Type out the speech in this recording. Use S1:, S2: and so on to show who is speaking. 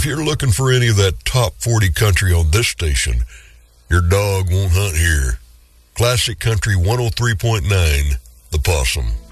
S1: you're looking for any of that top 40 country on this station, your dog won't hunt here. Classic Country 103.9, The Possum.